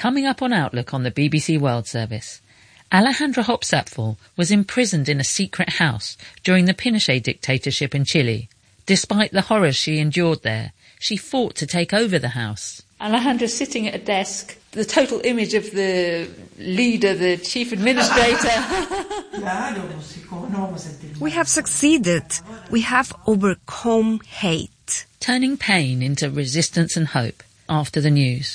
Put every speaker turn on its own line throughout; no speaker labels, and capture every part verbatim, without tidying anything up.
Coming up on Outlook on the B B C World Service, Alejandra Hopsapfel was imprisoned in a secret house during the Pinochet dictatorship in Chile. Despite the horrors she endured there, she fought to take over the house. Alejandra sitting at a desk, the total image of the leader, the chief administrator.
We have succeeded. We have overcome hate.
Turning pain into resistance and hope after the news.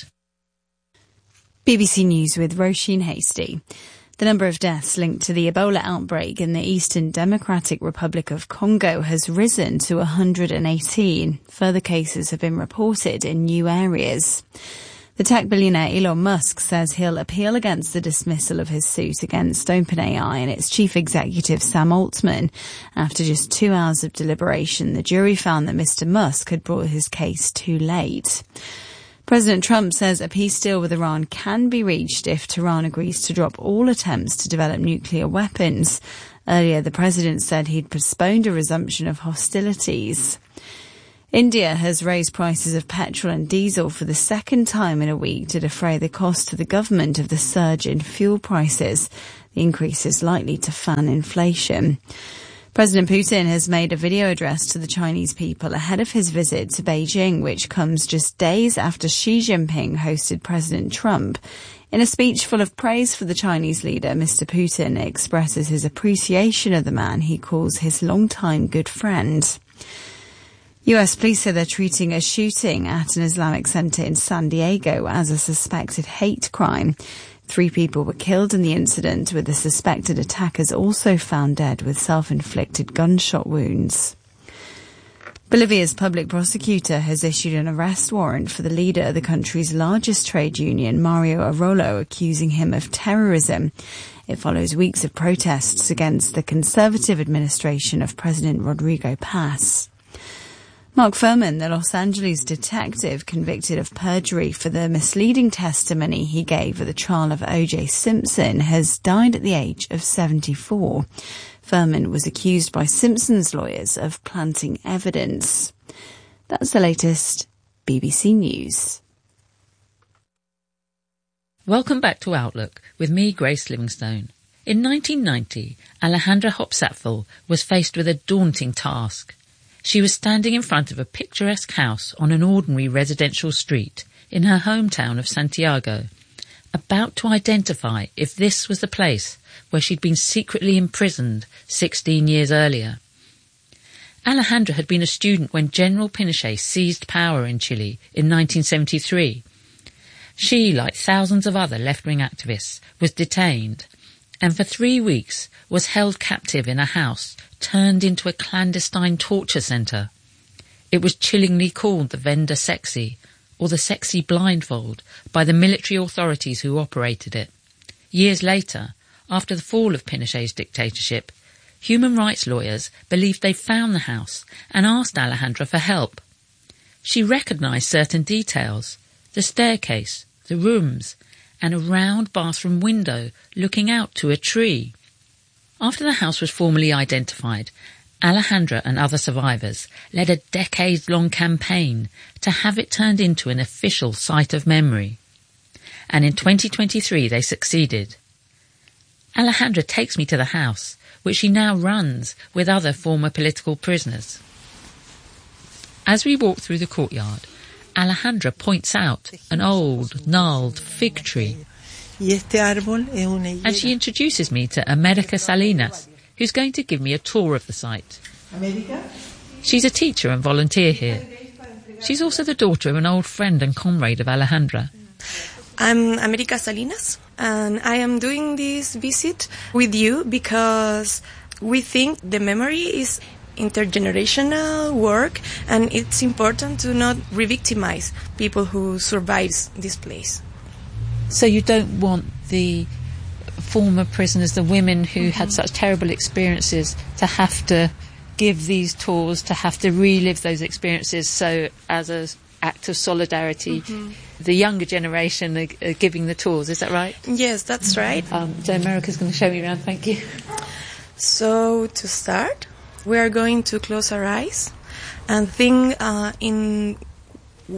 B B C News with Roisin Hasty. The number of deaths linked to the Ebola outbreak in the Eastern Democratic Republic of Congo has risen to one hundred eighteen. Further cases have been reported in new areas. The tech billionaire Elon Musk says he'll appeal against the dismissal of his suit against OpenAI and its chief executive Sam Altman. After just two hours of deliberation, the jury found that Mister Musk had brought his case too late. President Trump says a peace deal with Iran can be reached if Tehran agrees to drop all attempts to develop nuclear weapons. Earlier, the president said he'd postponed a resumption of hostilities. India has raised prices of petrol and diesel for the second time in a week to defray the cost to the government of the surge in fuel prices. The increase is likely to fan inflation. President Putin has made a video address to the Chinese people ahead of his visit to Beijing, which comes just days after Xi Jinping hosted President Trump. In a speech full of praise for the Chinese leader, Mister Putin expresses his appreciation of the man he calls his longtime good friend. U S police say they're treating a shooting at an Islamic center in San Diego as a suspected hate crime. Three people were killed in the incident, with the suspected attackers also found dead with self-inflicted gunshot wounds. Bolivia's public prosecutor has issued an arrest warrant for the leader of the country's largest trade union, Mario Arroyo, accusing him of terrorism. It follows weeks of protests against the conservative administration of President Rodrigo Paz. Mark Furman, the Los Angeles detective convicted of perjury for the misleading testimony he gave at the trial of O J Simpson, has died at the age of seventy-four. Furman was accused by Simpson's lawyers of planting evidence. That's the latest B B C News.
Welcome back to Outlook with me, Grace Livingstone. In nineteen ninety, Alejandra Hopsapfel was faced with a daunting task. She was standing in front of a picturesque house on an ordinary residential street in her hometown of Santiago, about to identify if this was the place where she'd been secretly imprisoned sixteen years earlier. Alejandra had been a student when General Pinochet seized power in Chile in nineteen seventy-three. She, like thousands of other left-wing activists, was detained and for three weeks was held captive in a house turned into a clandestine torture centre. It was chillingly called the Venda Sexy, or the Sexy Blindfold, by the military authorities who operated it. Years later, after the fall of Pinochet's dictatorship, human rights lawyers believed they'd found the house and asked Alejandra for help. She recognised certain details: the staircase, the rooms, and a round bathroom window looking out to a tree. After the house was formally identified, Alejandra and other survivors led a decades-long campaign to have it turned into an official site of memory. And in twenty twenty-three they succeeded. Alejandra takes me to the house, which she now runs with other former political prisoners. As we walk through the courtyard, Alejandra points out an old, gnarled fig tree. And she introduces me to America Salinas, who's going to give me a tour of the site. She's a teacher and volunteer here. She's also the daughter of an old friend and comrade of Alejandra.
I'm America Salinas, and I am doing this visit with you because we think the memory is intergenerational work, and it's important to not re-victimize people who survives this place.
So you don't want the former prisoners, the women who mm-hmm. had such terrible experiences, to have to give these tours, to have to relive those experiences. So as an act of solidarity, mm-hmm. the younger generation are, are giving the tours. Is that right?
Yes, that's right.
Um, so America's going to show me around. Thank you.
So to start, we are going to close our eyes and think uh, in which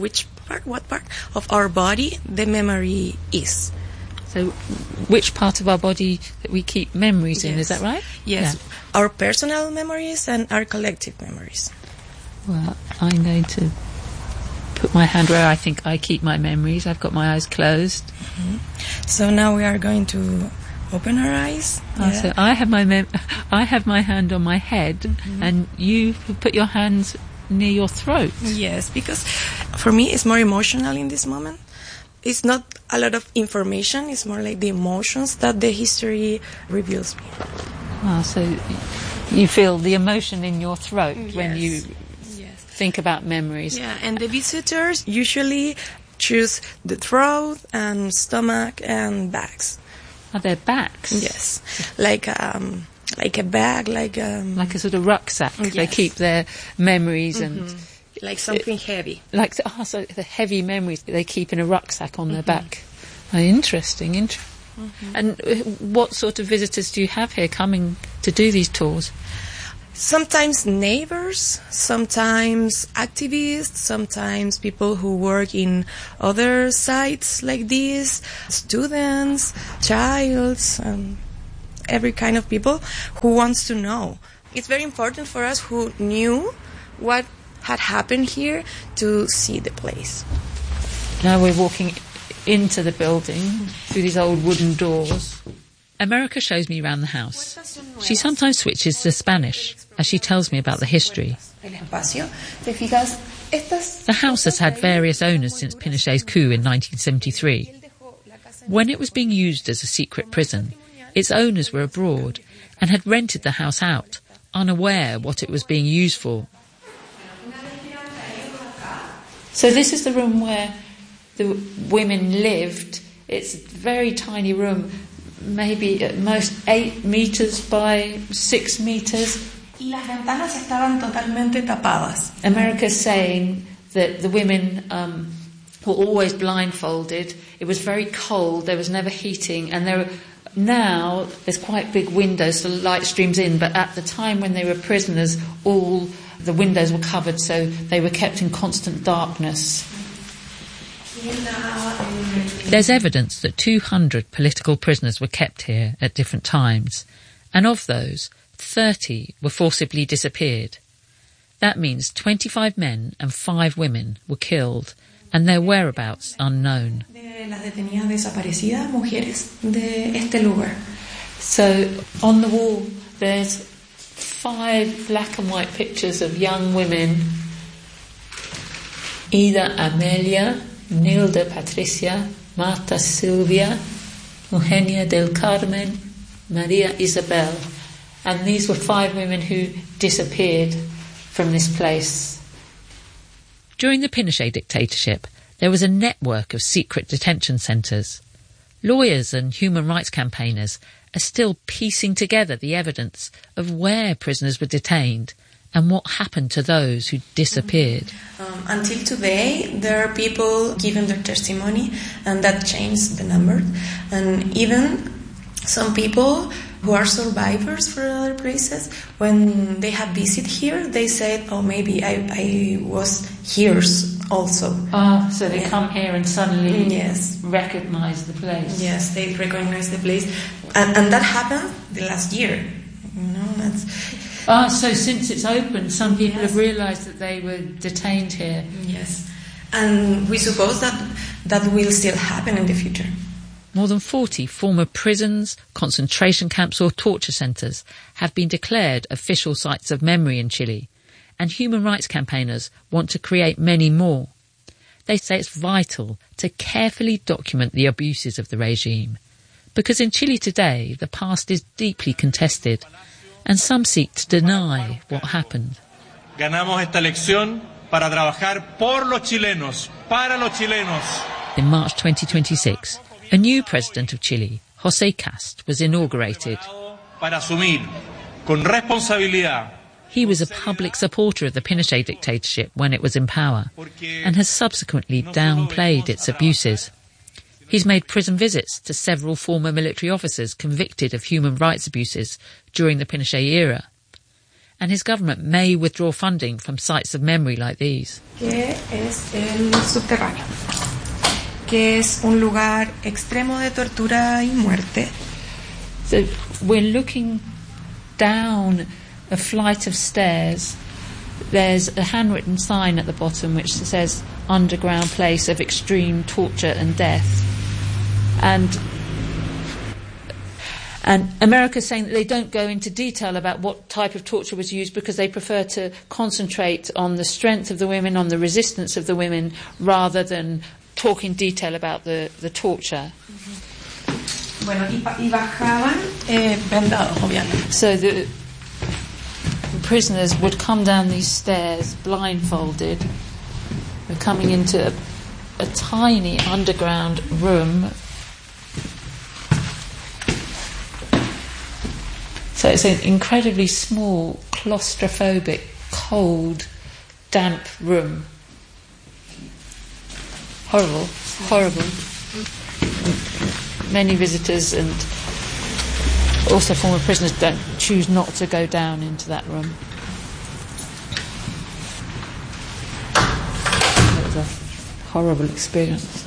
part, what part of our body the memory is.
So which part of our body that we keep memories in,
Yes.
is that right?
Yes,
Yeah.
our personal memories and our collective memories.
Well, I'm going to put my hand where I think I keep my memories. I've got my eyes closed.
So now we are going to open our eyes.
Oh,
Yeah.
so I have my mem- I have my hand on my head,
Mm-hmm.
and you put your hands near your throat.
Yes, because for me it's more emotional in this moment. It's not a lot of information, it's more like the emotions that the history reveals me.
Ah, so you feel the emotion in your throat when
Yes.
you
Yes.
think about memories.
Yeah, and the visitors usually choose the throat and stomach and bags.
Are there backs?
Yes, like um, like a bag, like um,
Like a sort of rucksack. They
Yes.
keep their memories and
like something heavy.
like oh, so the heavy memories they keep in a rucksack on their back. Oh, interesting, interesting. And uh, what sort of visitors do you have here coming to do these tours?
Sometimes neighbors, sometimes activists, sometimes people who work in other sites like this, students, childs, um, every kind of people who wants to know. It's very important for us who knew what had happened here to see the place.
Now we're walking into the building through these old wooden doors. America shows me around the house. She sometimes switches to Spanish as she tells me about the history. The house has had various owners since Pinochet's coup in nineteen seventy-three. When it was being used as a secret prison, its owners were abroad and had rented the house out, unaware what it was being used for. So this is the room where the women lived. It's a very tiny room, maybe at most eight meters by six meters.
Y las ventanas estaban totalmente tapadas.
America's saying that the women um, were always blindfolded. It was very cold. There was never heating, and there were, now there's quite big windows, so light streams in. But at the time when they were prisoners, all the windows were covered, so they were kept in constant darkness. There's evidence that two hundred political prisoners were kept here at different times, and of those, thirty were forcibly disappeared. That means twenty-five men and five women were killed, and their whereabouts unknown.
De las detenidas desaparecidas, mujeres de este lugar.
So on the wall there's five black and white pictures of young women: Ida Amelia, Nilda Patricia, Marta Silvia, Eugenia del Carmen, Maria Isabel. And these were five women who disappeared from this place. During the Pinochet dictatorship, there was a network of secret detention centres. Lawyers and human rights campaigners are still piecing together the evidence of where prisoners were detained and what happened to those who disappeared.
Um, until today, there are people giving their testimony, and that changed the number. And even some people who are survivors for other places, when they have visited here, they said, oh, maybe I, I was here also.
Ah, so they
Yeah.
come here and suddenly
Yes.
recognise the place.
Yes, they recognize the place. And, and that happened the last year. You know, that's...
Ah, so since it's opened, some people
Yes.
have realised that they were detained here.
Yes. And we suppose that that will still happen in the future.
More than forty former prisons, concentration camps or torture centres have been declared official sites of memory in Chile, and human rights campaigners want to create many more. They say it's vital to carefully document the abuses of the regime, because in Chile today the past is deeply contested, and some seek to deny what happened.
Ganamos esta elección para trabajar por los chilenos, para los chilenos.
In March twenty twenty-six, a new president of Chile, José Cast, was inaugurated.
Para asumir con responsabilidad.
He was a public supporter of the Pinochet dictatorship when it was in power, and has subsequently downplayed its abuses. He's made prison visits to several former military officers convicted of human rights abuses during the Pinochet era. and his government may withdraw funding from sites of memory like these.
Que es el subterráneo, que es un lugar extremo de tortura y muerte.
So we're looking down a flight of stairs. There's a handwritten sign at the bottom which says underground place of extreme torture and death. And and America's saying that they don't go into detail about what type of torture was used because they prefer to concentrate on the strength of the women, on the resistance of the women, rather than talk in detail about the, the torture.
Bueno, y, y bajaban eh, vendados, obviamente.
So the prisoners would come down these stairs blindfolded. We're coming into a, a tiny underground room. So it's an incredibly small, claustrophobic, cold, damp room. Horrible, horrible. Many visitors and also former prisoners don't choose not to go down into that room. It was a horrible experience.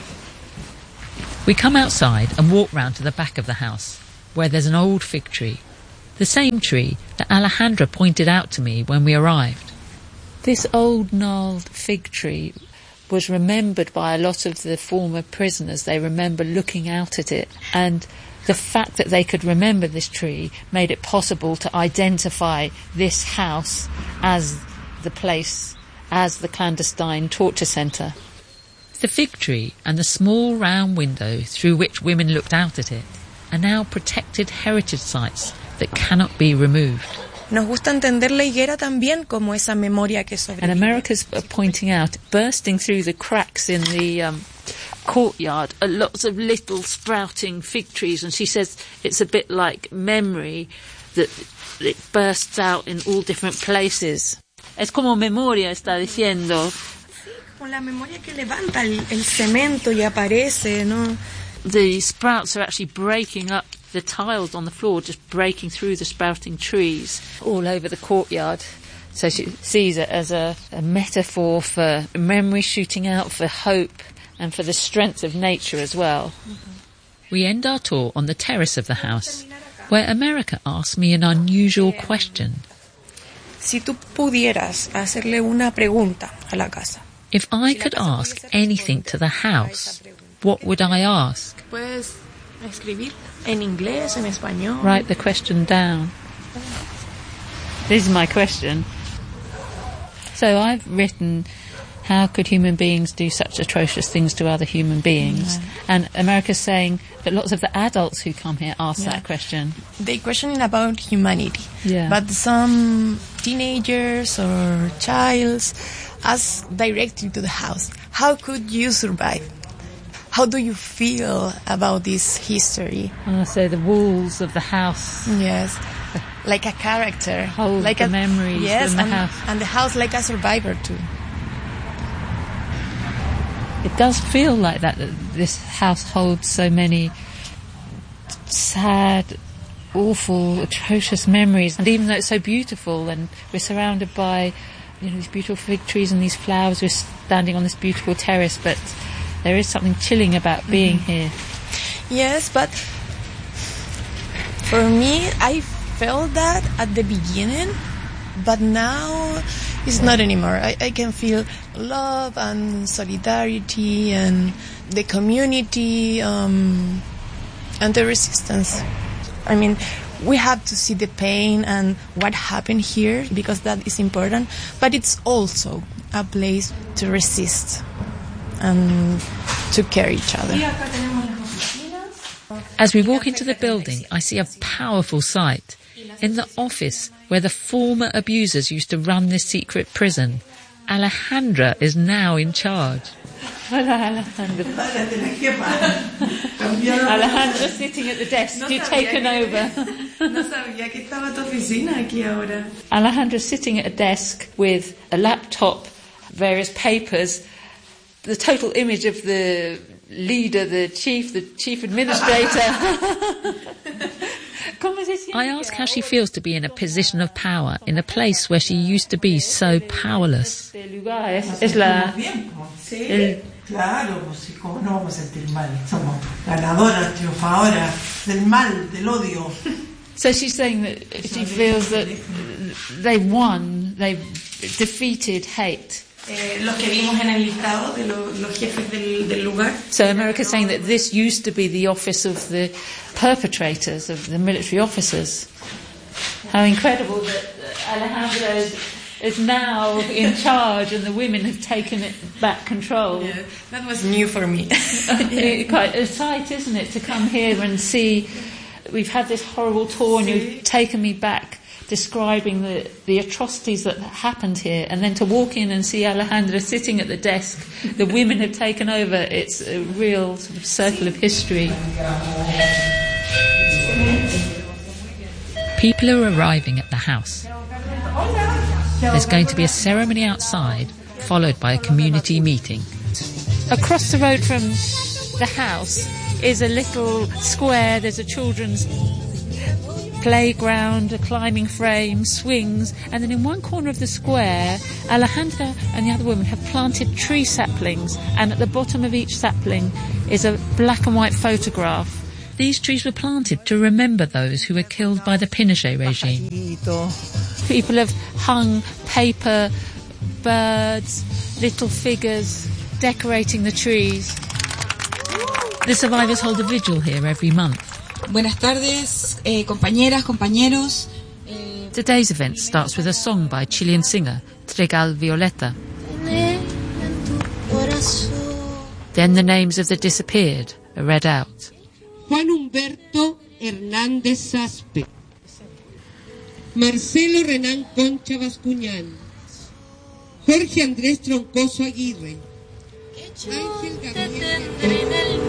We come outside and walk round to the back of the house, where there's an old fig tree. The same tree that Alejandra pointed out to me when we arrived. This old gnarled fig tree was remembered by a lot of the former prisoners. They remember looking out at it, and the fact that they could remember this tree made it possible to identify this house as the place, as the clandestine torture centre. The fig tree and the small round window through which women looked out at it are now protected heritage sites that cannot be removed.
Nos gusta entender la higuera también como esa memoria que sobrevive.
And America's pointing out, bursting through the cracks in the um, courtyard, are lots of little sprouting fig trees, and she says it's a bit like memory, that it bursts out in all different places. Es como memoria, está diciendo.
Con la memoria que levanta el, el cemento y aparece, ¿no?
The sprouts are actually breaking up the tiles on the floor, just breaking through the sprouting trees all over the courtyard. So she sees it as a, a metaphor for memory shooting out, for hope, and for the strength of nature as well. Mm-hmm. We end our tour on the terrace of the house, where America asks me an unusual question.
Si tú pudieras hacerle una pregunta a la casa.
If I could ask anything to the house, what would I ask?
Puedes escribir en inglés, en español.
Write the question down. This is my question. So I've written, how could human beings do such atrocious things to other human beings? Yeah. And America's saying that lots of the adults who come here ask yeah. that question.
They question about humanity.
Yeah.
But some teenagers or childs ask directly to the house, how could you survive? How do you feel about this history?
Oh, so the walls of the house.
Yes, like a character.
Hold
like
the
a,
memories
yes,
in the
and,
house.
And the house like a survivor too.
It does feel like that, that this house holds so many sad, awful, atrocious memories. And even though it's so beautiful and we're surrounded by, you know, these beautiful fig trees and these flowers, we're standing on this beautiful terrace, but there is something chilling about being mm-hmm. here.
Yes, but for me, I felt that at the beginning, but now it's not anymore. I, I can feel love and solidarity and the community um, and the resistance. I mean, we have to see the pain and what happened here because that is important, but it's also a place to resist and to care each other.
As we walk into the building, I see a powerful sight. In the office where the former abusers used to run this secret prison, Alejandra is now in charge. Hola, Alejandra. Alejandra sitting at the desk. You've taken over. Alejandra sitting at a desk with a laptop, various papers, the total image of the leader, the chief, the chief administrator. I ask how she feels to be in a position of power in a place where she used to be so powerless.
Claro, pues sí, cómo no vamos a sentir mal. Somos ganadoras, triunfadoras del mal, del odio.
So she's saying that she feels that they won, they defeated hate.
Eh, los que vimos en el listado de lo, los jefes del, del lugar.
So America's saying that this used to be the office of the perpetrators, of the military officers. How incredible that Alejandra is, is now in charge and the women have taken it back control.
Yeah, that was new for me.
Yeah. Quite a sight, isn't it, to come here and see we've had this horrible tour and you've taken me back, describing the, the atrocities that happened here, and then to walk in and see Alejandra sitting at the desk, the women have taken over, it's a real sort of circle of history.
People are arriving at the house. There's going to be a ceremony outside, followed by a community meeting.
Across the road from the house is a little square, there's a children's playground, a climbing frame, swings, and then in one corner of the square, Alejandra and the other women have planted tree saplings, and at the bottom of each sapling is a black and white photograph.
These trees were planted to remember those who were killed by the Pinochet regime.
People have hung paper, birds, little figures, decorating the trees.
The survivors hold a vigil here every month.
Buenas tardes, eh, compañeras, compañeros. Eh...
Today's event starts with a song by Chilean singer Trigal Violeta. Then the names of the disappeared are read out.
Juan Humberto Hernández Aspe, Marcelo Renan Concha Bascuñán, Jorge Andrés Troncoso Aguirre, Ángel Gabriel.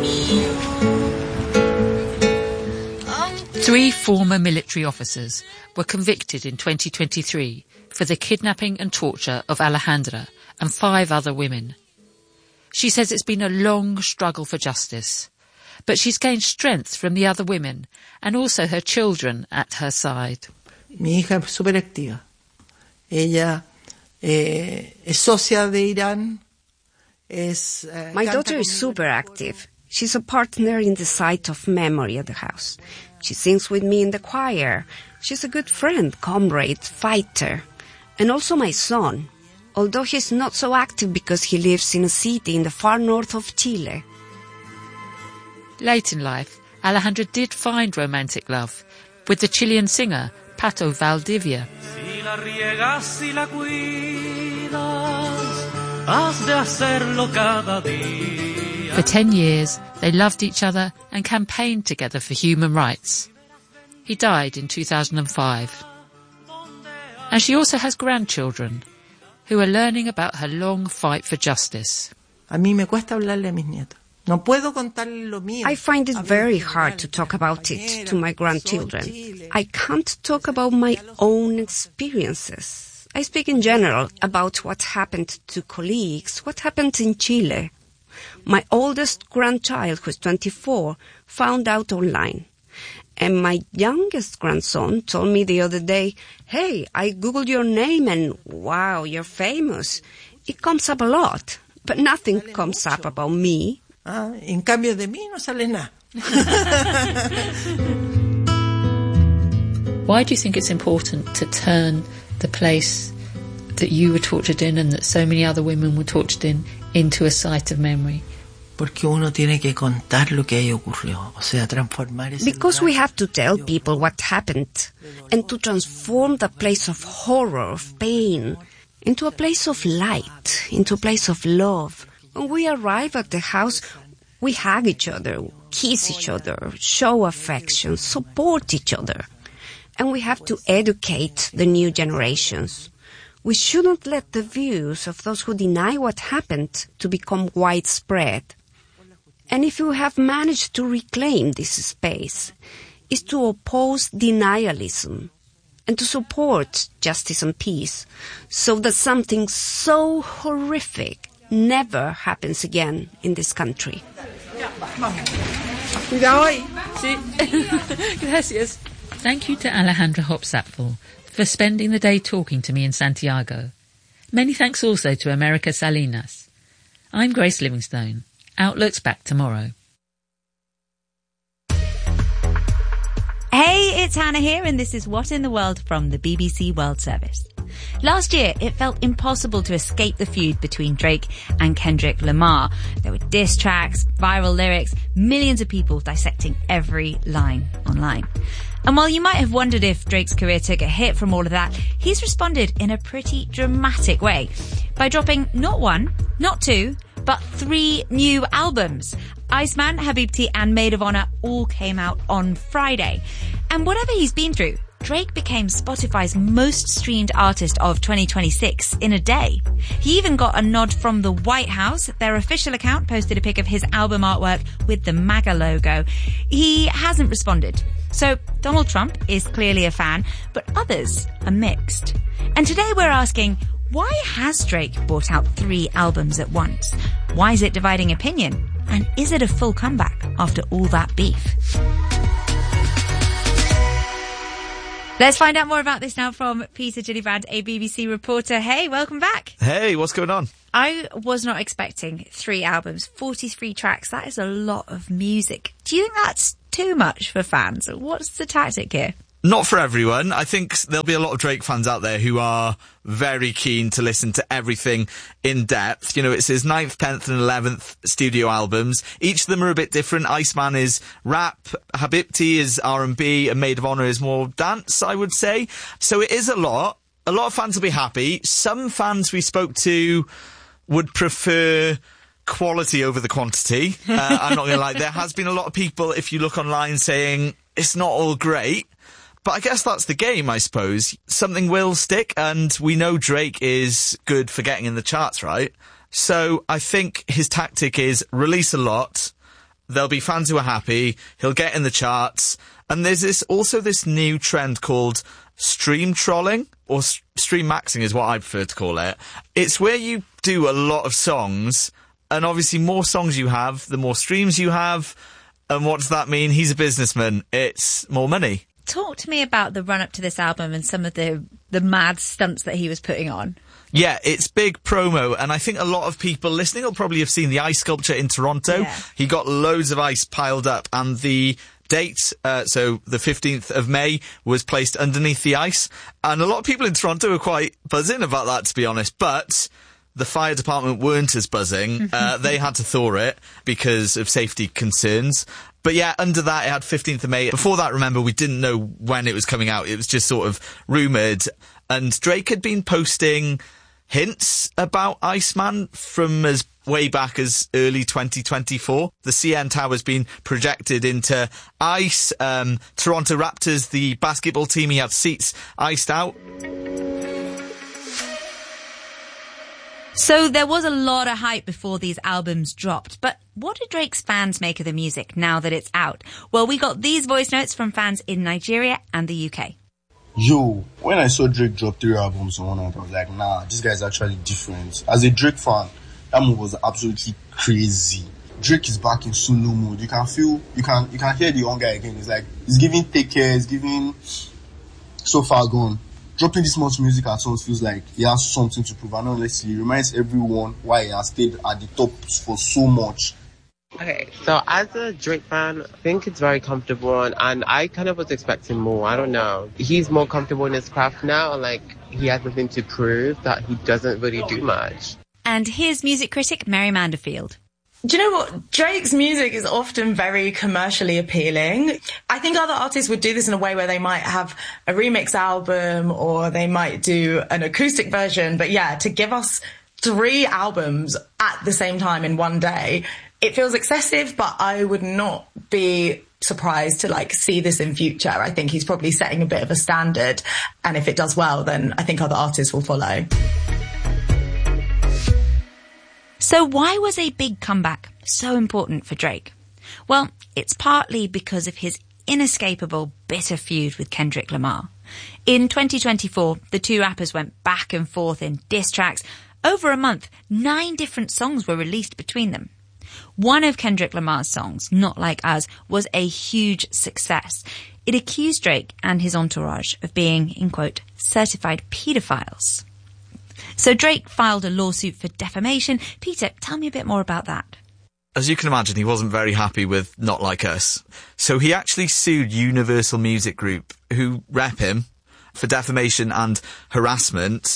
Three former military officers were convicted in twenty twenty-three for the kidnapping and torture of Alejandra and five other women. She says it's been a long struggle for justice, but she's gained strength from the other women and also her children at her side.
Mi hija es súper activa. Ella eh, es socia de Irán. Es, eh,
My daughter is super active. She's a partner in the site of memory at the house. She sings with me in the choir. She's a good friend, comrade, fighter. And also my son, although he's not so active because he lives in a city in the far north of Chile.
Late in life, Alejandra did find romantic love with the Chilean singer Pato Valdivia.
Si la riegas, si la cuidas, has de hacerlo cada día.
For ten years, they loved each other and campaigned together for human rights. He died in two thousand five. And she also has grandchildren who are learning about her long fight for justice.
A mí me cuesta hablarle a mis nietos. No puedo contarle lo mío.
I find it very hard to talk about it to my grandchildren. I can't talk about my own experiences. I speak in general about what happened to colleagues, what happened in Chile. My oldest grandchild, who's twenty-four, found out online. And my youngest grandson told me the other day, hey, I Googled your name and wow, you're famous. It comes up a lot, but nothing comes up about me.
Ah, en cambio de mí no sale nada.
Why do you think it's important to turn the place that you were tortured in and that so many other women were tortured in into a site of memory?
Porque uno tiene que contar lo que ahí ocurrió, o sea, transformar ese
Because
lugar.
we have to tell people what happened and to transform the place of horror, of pain, into a place of light, into a place of love. When we arrive at the house, we hug each other, kiss each other, show affection, support each other. And we have to educate the new generations. We shouldn't let the views of those who deny what happened to become widespread. And if we have managed to reclaim this space, is to oppose denialism and to support justice and peace so that something so horrific never happens again in this country.
Cuidado ahí.
Sí. Gracias.
Thank you to Alejandra Hopsapfel for spending the day talking to me in Santiago. Many thanks also to America Salinas. I'm Grace Livingstone. Outlook's back tomorrow.
Hey, it's Hannah here, and this is What in the World from the B B C World Service. Last year, it felt impossible to escape the feud between Drake and Kendrick Lamar. There were diss tracks, viral lyrics, millions of people dissecting every line online. And while you might have wondered if Drake's career took a hit from all of that, he's responded in a pretty dramatic way by dropping not one, not two, but three new albums. Iceman, Habibti and Maid of Honor all came out on Friday. And whatever he's been through, Drake became Spotify's most streamed artist of twenty twenty-six in a day. He even got a nod from the White House. Their official account posted a pic of his album artwork with the MAGA logo. He hasn't responded. So Donald Trump is clearly a fan, but others are mixed. And today we're asking, why has Drake brought out three albums at once? Why is it dividing opinion? And is it a full comeback after all that beef? Let's find out more about this now from Peter Gillibrand, a B B C reporter. Hey, welcome back.
Hey, what's going on?
I was not expecting three albums, forty-three tracks. That is a lot of music. Do you think that's too much for fans? What's the tactic here?
Not for everyone. I think there'll be a lot of Drake fans out there who are very keen to listen to everything in depth. You know, it's his ninth, tenth and eleventh studio albums. Each of them are a bit different. Iceman is rap, Habibti is R and B, and Maid of Honor is more dance, I would say. So it is a lot. A lot of fans will be happy. Some fans we spoke to would prefer quality over the quantity. Uh, I'm not going to lie. There has been a lot of people, if you look online, saying it's not all great. But I guess that's the game, I suppose. Something will stick, and we know Drake is good for getting in the charts, right? So I think his tactic is release a lot. There'll be fans who are happy. He'll get in the charts. And there's this also this new trend called stream trolling, or s- stream maxing is what I prefer to call it. It's where you do a lot of songs, and obviously more songs you have, the more streams you have. And what does that mean? He's a businessman. It's more money.
Talk to me about the run-up to this album and some of the, the mad stunts that he was putting on.
Yeah, it's big promo, and I think a lot of people listening will probably have seen the ice sculpture in Toronto. Yeah. He got loads of ice piled up, and the date, uh, so the fifteenth of May, was placed underneath the ice. And a lot of people in Toronto are quite buzzing about that, to be honest, but the fire department weren't as buzzing. uh, they had to thaw it because of safety concerns. But yeah, under that, it had fifteenth of May. Before that, remember, we didn't know when it was coming out. It was just sort of rumoured. And Drake had been posting hints about Iceman from as way back as early twenty twenty-four. The C N Tower's been projected into ice. Um, Toronto Raptors, the basketball team, he had seats iced out.
So there was a lot of hype before these albums dropped, but what do Drake's fans make of the music now that it's out? Well, we got these voice notes from fans in Nigeria and the U K.
Yo, when I saw Drake drop three albums in one night, I was like, nah, this guy's actually different. As a Drake fan, that move was absolutely crazy. Drake is back in solo mode. You can feel, you can, you can hear the young guy again. It's like, he's giving Take Care, he's giving So Far Gone. Dropping this much music at once feels like he has something to prove. And honestly, it reminds everyone why he has stayed at the top for so much.
Okay, so as a Drake fan, I think it's very comfortable, and, and I kind of was expecting more. I don't know. He's more comfortable in his craft now, and like, he has nothing to prove that he doesn't really do much.
And here's music critic Mary Manderfield.
Do you know what? Drake's music is often very commercially appealing. I think other artists would do this in a way where they might have a remix album or they might do an acoustic version. But yeah, to give us three albums at the same time in one day, it feels excessive, but I would not be surprised to like see this in future. I think he's probably setting a bit of a standard. And if it does well, then I think other artists will follow.
So why was a big comeback so important for Drake? Well, it's partly because of his inescapable bitter feud with Kendrick Lamar. In twenty twenty-four, the two rappers went back and forth in diss tracks. Over a month, nine different songs were released between them. One of Kendrick Lamar's songs, Not Like Us, was a huge success. It accused Drake and his entourage of being, in quote, certified paedophiles. So Drake filed a lawsuit for defamation. Peter, tell me a bit more about that.
As you can imagine, he wasn't very happy with Not Like Us. So he actually sued Universal Music Group, who rep him, for defamation and harassment.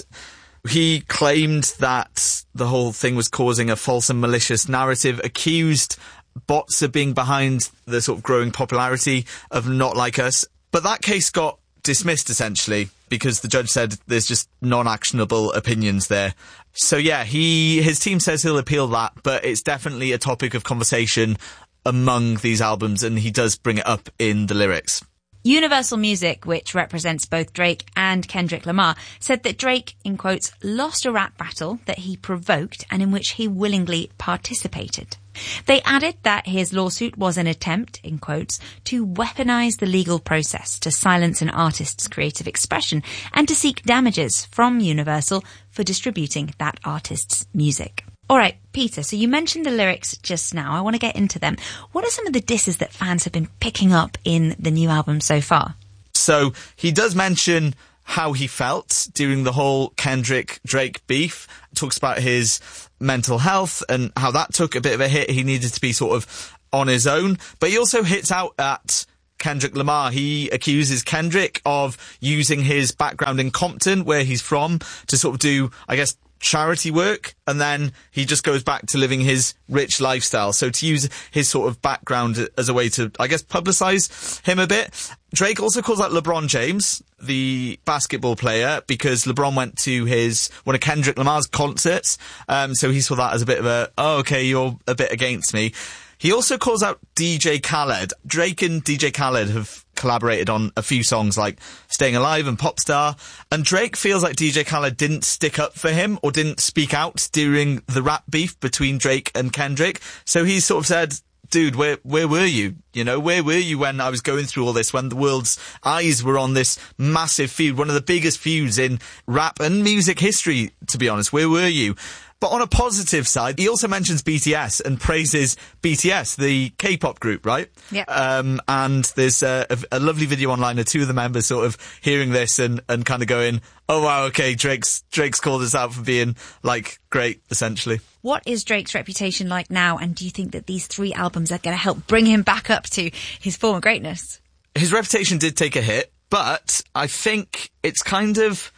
He claimed that the whole thing was causing a false and malicious narrative, accused bots of being behind the sort of growing popularity of Not Like Us. But that case got dismissed, essentially, because the judge said there's just non-actionable opinions there. So yeah, he his team says he'll appeal that, but it's definitely a topic of conversation among these albums, and he does bring it up in the lyrics.
Universal Music, which represents both Drake and Kendrick Lamar, said that Drake, in quotes, lost a rap battle that he provoked and in which he willingly participated. They added that his lawsuit was an attempt, in quotes, to weaponize the legal process to silence an artist's creative expression and to seek damages from Universal for distributing that artist's music. All right, Peter, so you mentioned the lyrics just now. I want to get into them. What are some of the disses that fans have been picking up in the new album so far?
So he does mention how he felt during the whole Kendrick-Drake beef. Talks about his mental health and how that took a bit of a hit. He needed to be sort of on his own. But he also hits out at Kendrick Lamar. He accuses Kendrick of using his background in Compton, where he's from, to sort of do, I guess, charity work, and then he just goes back to living his rich lifestyle. So to use his sort of background as a way to, I guess, publicise him a bit. Drake also calls out LeBron James, the basketball player, because LeBron went to his, one of Kendrick Lamar's concerts. Um, so he saw that as a bit of a, oh, okay, you're a bit against me. He also calls out D J Khaled. Drake and D J Khaled have collaborated on a few songs like Staying Alive and Popstar. And Drake feels like D J Khaled didn't stick up for him or didn't speak out during the rap beef between Drake and Kendrick. So he sort of said, dude, where where were you? You know, where were you when I was going through all this, when the world's eyes were on this massive feud, one of the biggest feuds in rap and music history, to be honest? Where were you? But on a positive side, he also mentions B T S and praises B T S, the K-pop group, right?
Yeah.
Um, and there's a, a, a lovely video online of two of the members sort of hearing this and, and kind of going, oh wow, okay, Drake's, Drake's called us out for being, like, great, essentially.
What is Drake's reputation like now, and do you think that these three albums are going to help bring him back up to his former greatness?
His reputation did take a hit, but I think it's kind of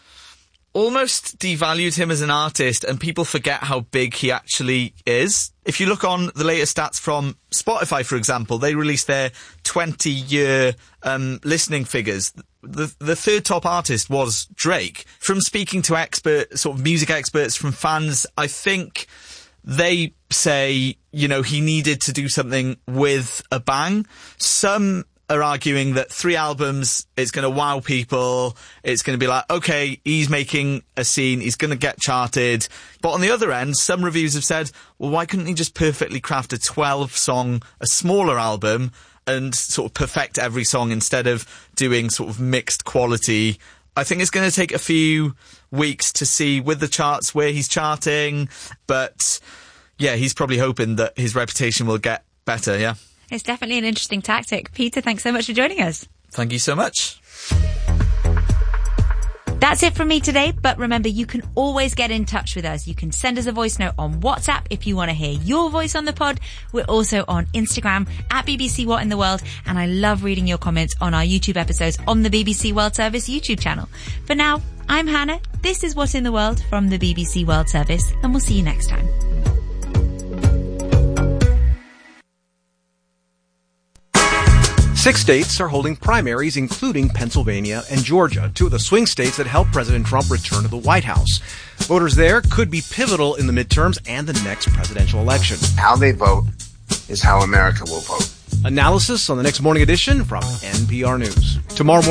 almost devalued him as an artist, and people forget how big he actually is. If you look on the latest stats from Spotify, for example, they released their twenty-year um, listening figures. The, the third top artist was Drake. From speaking to expert, sort of music experts, from fans, I think they say, you know, he needed to do something with a bang. Some are arguing that three albums, it's going to wow people. It's going to be like, okay, he's making a scene, he's going to get charted. But on the other end, some reviews have said, well, why couldn't he just perfectly craft a twelve song, a smaller album, and sort of perfect every song instead of doing sort of mixed quality? I think it's going to take a few weeks to see with the charts where he's charting. But yeah, he's probably hoping that his reputation will get better, yeah.
It's definitely an interesting tactic. Peter, thanks so much for joining us.
Thank you so much.
That's it from me today, but remember, you can always get in touch with us. You can send us a voice note on WhatsApp if you want to hear your voice on the pod. We're also on Instagram at B B C What in the World, and I love reading your comments on our YouTube episodes on the B B C World Service YouTube channel. For now, I'm Hannah. This is What in the World from the B B C World Service, and we'll see you next time.
Six states are holding primaries, including Pennsylvania and Georgia, two of the swing states that helped President Trump return to the White House. Voters there could be pivotal in the midterms and the next presidential election.
How they vote is how America will vote.
Analysis on the next morning edition from N P R News. Tomorrow morning.